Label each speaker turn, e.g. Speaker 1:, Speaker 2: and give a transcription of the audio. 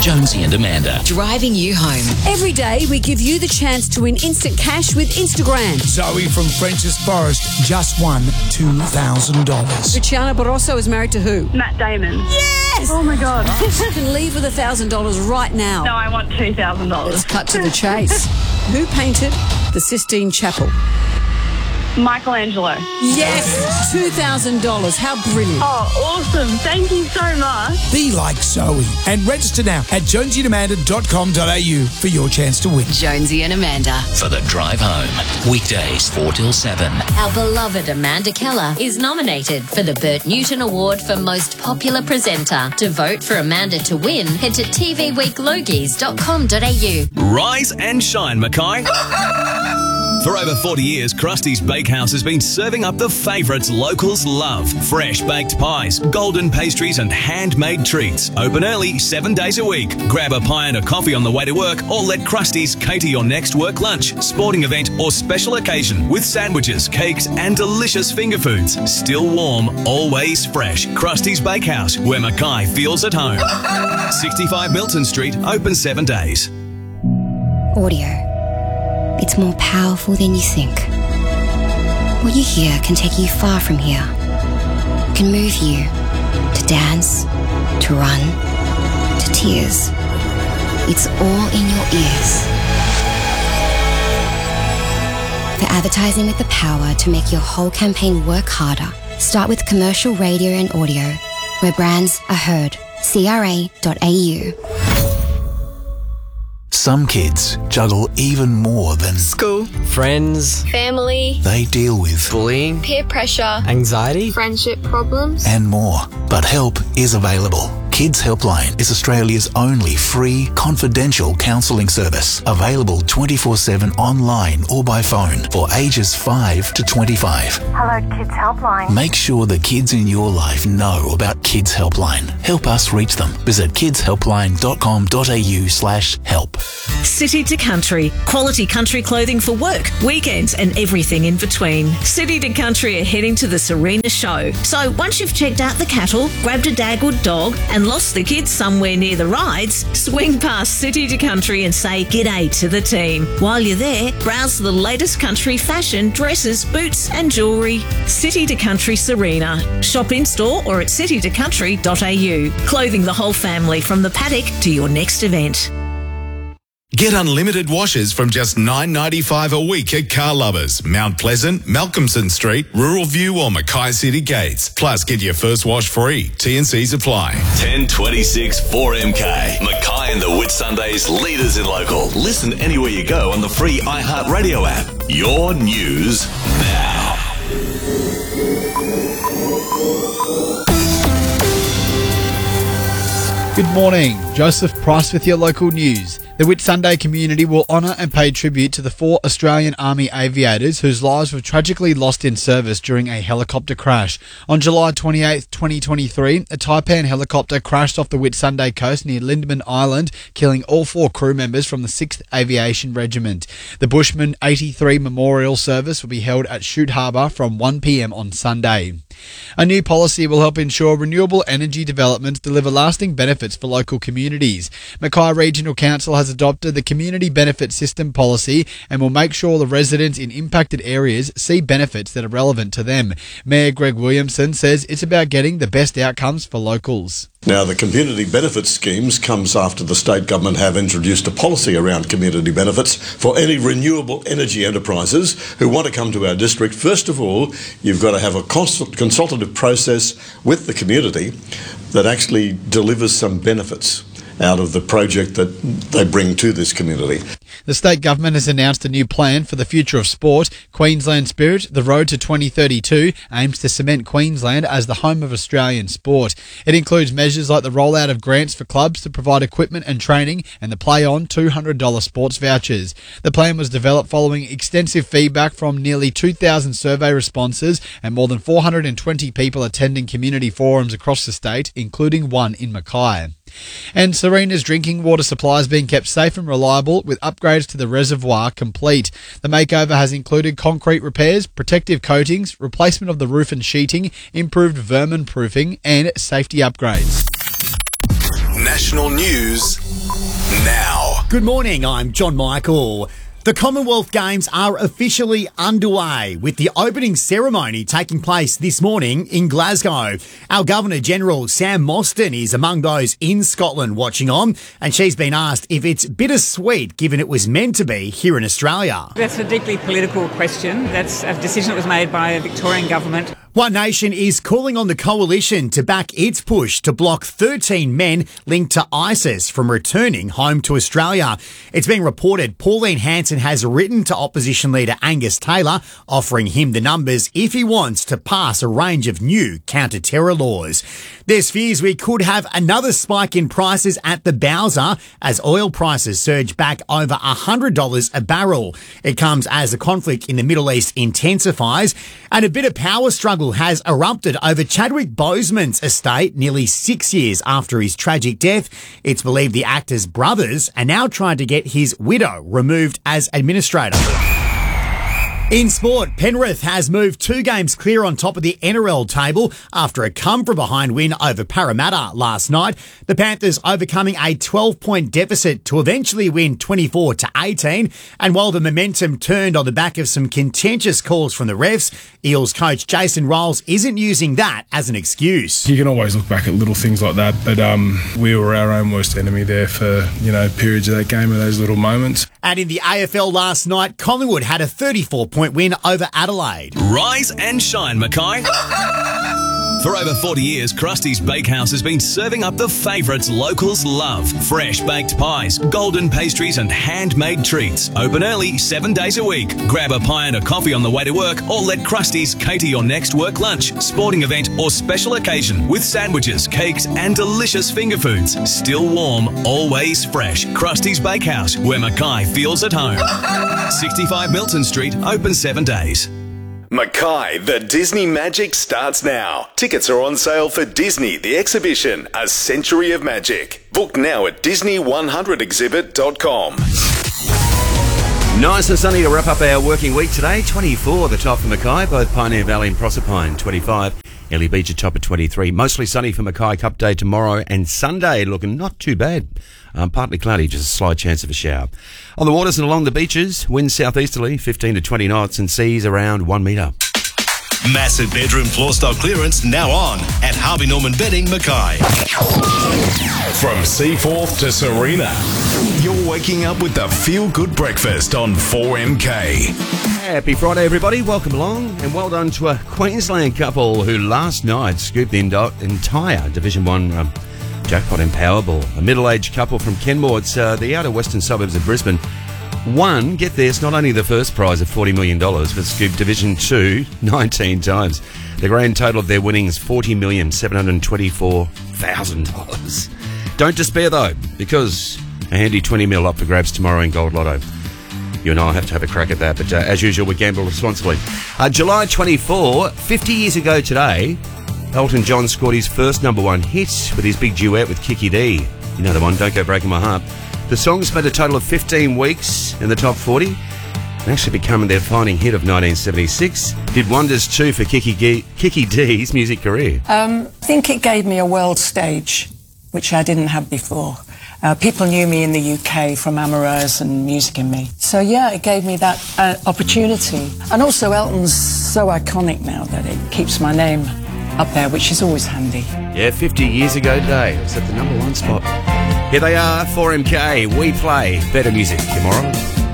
Speaker 1: Jonesy and Amanda.
Speaker 2: Driving you home.
Speaker 3: Every day we give you the chance to win instant cash with Instagram.
Speaker 4: Zoe from French's Forest just won $2,000.
Speaker 3: Luciana Barroso is married to who?
Speaker 5: Matt Damon.
Speaker 3: Yes!
Speaker 5: Oh my God.
Speaker 3: You can leave with $1,000 right now.
Speaker 5: No, I want $2,000.
Speaker 3: Let's cut to the chase. Who painted the Sistine Chapel?
Speaker 5: Michelangelo.
Speaker 3: Yes! $2,000. How brilliant.
Speaker 5: Oh, awesome. Thank you so much.
Speaker 4: Be like Zoe and register now at jonesyandamanda.com.au for your chance to win.
Speaker 2: Jonesy and Amanda.
Speaker 1: For the drive home. Weekdays 4 till 7.
Speaker 6: Our beloved Amanda Keller is nominated for the Bert Newton Award for Most Popular Presenter. To vote for Amanda to win, head to tvweeklogies.com.au.
Speaker 7: Rise and shine, Mackay. For over 40 years, Krusty's Bakehouse has been serving up the favourites locals love. Fresh baked pies, golden pastries and handmade treats. Open early 7 days a week. Grab a pie and a coffee on the way to work or let Krusty's cater your next work lunch, sporting event or special occasion with sandwiches, cakes and delicious finger foods. Still warm, always fresh. Krusty's Bakehouse, where Mackay feels at home. 65 Milton Street, open 7 days.
Speaker 8: Audio. It's more powerful than you think. What you hear can take you far from here. It can move you to dance, to run, to tears. It's all in your ears. For advertising with the power to make your whole campaign work harder, start with commercial radio and audio, where brands are heard. CRA.au.
Speaker 9: Some kids juggle even more than
Speaker 10: school, friends,
Speaker 11: family.
Speaker 9: They deal with
Speaker 10: bullying,
Speaker 11: peer pressure,
Speaker 10: anxiety,
Speaker 11: friendship problems,
Speaker 9: and more. But help is available. Kids Helpline is Australia's only free, confidential counselling service, available 24/7 online or by phone for ages 5 to 25.
Speaker 12: Hello, Kids Helpline.
Speaker 9: Make sure the kids in your life know about Kids Helpline. Help us reach them. Visit kidshelpline.com.au/help.
Speaker 13: City to Country. Quality country clothing for work, weekends and everything in between. City to Country are heading to the Serena show. So once you've checked out the cattle, grabbed a Dagwood dog and lost the kids somewhere near the rides, swing past City to Country and say g'day to the team. While you're there, browse the latest country fashion, dresses, boots and jewellery. City to Country Serena. Shop in store or at citytocountry.au. Clothing the whole family from the paddock to your next event.
Speaker 14: Get unlimited washes from just $9.95 a week at Car Lovers, Mount Pleasant, Malcolmson Street, Rural View or Mackay City Gates. Plus, get your first wash free. T&Cs apply.
Speaker 15: 1026 4MK. Mackay and the Whitsundays leaders in local. Listen anywhere you go on the free iHeartRadio app. Your news now.
Speaker 16: Good morning. Joseph Price with your local news. The Whitsunday community will honour and pay tribute to the 4 Australian Army aviators whose lives were tragically lost in service during a helicopter crash. On July 28, 2023, a Taipan helicopter crashed off the Whitsunday coast near Lindeman Island, killing all 4 crew members from the 6th Aviation Regiment. The Bushman 83 Memorial Service will be held at Shute Harbour from 1 p.m. on Sunday. A new policy will help ensure renewable energy developments deliver lasting benefits for local communities. Mackay Regional Council has adopted the Community Benefit System policy and will make sure the residents in impacted areas see benefits that are relevant to them. Mayor Greg Williamson says it's about getting the best outcomes for locals.
Speaker 17: Now, the community benefit schemes comes after the state government have introduced a policy around community benefits for any renewable energy enterprises who want to come to our district. First of all, you've got to have a consultative process with the community that actually delivers some benefits out of the project that they bring to this community.
Speaker 16: The state government has announced a new plan for the future of sport. Queensland Spirit, the road to 2032, aims to cement Queensland as the home of Australian sport. It includes measures like the rollout of grants for clubs to provide equipment and training and the play on $200 sports vouchers. The plan was developed following extensive feedback from nearly 2,000 survey responses and more than 420 people attending community forums across the state, including one in Mackay. And Serena's drinking water supply is being kept safe and reliable with upgrades to the reservoir complete. The makeover has included concrete repairs, protective coatings, replacement of the roof and sheeting, improved vermin proofing and safety upgrades.
Speaker 14: National news Now.
Speaker 10: Good morning, I'm John Michael. The Commonwealth Games are officially underway, with the opening ceremony taking place this morning in Glasgow. Our Governor-General, Sam Mostyn, is among those in Scotland watching on, and she's been asked if it's bittersweet given it was meant to be here in Australia.
Speaker 12: That's a deeply political question. That's a decision that was made by a Victorian government.
Speaker 10: One Nation is calling on the coalition to back its push to block 13 men linked to ISIS from returning home to Australia. It's being reported Pauline Hanson has written to opposition leader Angus Taylor, offering him the numbers if he wants to pass a range of new counter-terror laws. There's fears we could have another spike in prices at the Bowser as oil prices surge back over $100 a barrel. It comes as the conflict in the Middle East intensifies, and a bit of power struggle has erupted over Chadwick Boseman's estate nearly 6 years after his tragic death. It's believed the actor's brothers are now trying to get his widow removed as administrator. In sport, Penrith has moved 2 games clear on top of the NRL table after a come-from-behind win over Parramatta last night. The Panthers overcoming a 12-point deficit to eventually win 24-18. And while the momentum turned on the back of some contentious calls from the refs, Eels coach Jason Rolls isn't using that as an excuse.
Speaker 18: You can always look back at little things like that, but we were our own worst enemy there for, periods of that game and those little moments.
Speaker 10: And in the AFL last night, Collingwood had a 34-point win over Adelaide.
Speaker 7: Rise and shine, Mackay. For over 40 years, Krusty's Bakehouse has been serving up the favourites locals love. Fresh baked pies, golden pastries and handmade treats. Open early 7 days a week. Grab a pie and a coffee on the way to work, or let Krusty's cater your next work lunch, sporting event or special occasion with sandwiches, cakes and delicious finger foods. Still warm, always fresh. Krusty's Bakehouse, where Mackay feels at home. 65 Milton Street, open 7 days.
Speaker 14: Mackay, the Disney Magic starts now. Tickets are on sale for Disney, the exhibition, A Century of Magic. Book now at Disney100exhibit.com.
Speaker 19: Nice and sunny to wrap up our working week today. 24 the top for Mackay, both Pioneer Valley and Proserpine. 25. Ellie Beach at top at 23. Mostly sunny for Mackay Cup Day tomorrow, and Sunday looking not too bad. Partly cloudy, just a slight chance of a shower. On the waters and along the beaches, winds southeasterly 15 to 20 knots and seas around 1 metre.
Speaker 15: Massive bedroom floor stock clearance now on at Harvey Norman Bedding, Mackay.
Speaker 14: From Seaforth to Serena, you're waking up with the feel-good breakfast on 4MK.
Speaker 19: Happy Friday, everybody. Welcome along, and well done to a Queensland couple who last night scooped the entire Division 1 jackpot in Powerball. A middle-aged couple from Kenmore, it's the outer western suburbs of Brisbane, won, get this, not only the first prize of $40 million, but scooped Division 2 19 times. The grand total of their winnings, $40,724,000. Don't despair, though, because a handy 20 mil up for grabs tomorrow in Gold Lotto. You and I will have to have a crack at that, but as usual, we gamble responsibly. July 24, 50 years ago today, Elton John scored his first #1 hit with his big duet with Kiki D. You know the one, Don't Go Breaking My Heart. The song spent a total of 15 weeks in the top 40 and actually becoming their defining hit of 1976. Did wonders too for Kiki D's music career.
Speaker 20: I think it gave me a world stage, which I didn't have before. People knew me in the UK from Amoureuse and Music in Me. So yeah, it gave me that opportunity. And also Elton's so iconic now that it keeps my name up there, which is always handy.
Speaker 19: Yeah, 50 years ago today, it was at the #1 spot. Here they are, 4MK, we play better music tomorrow.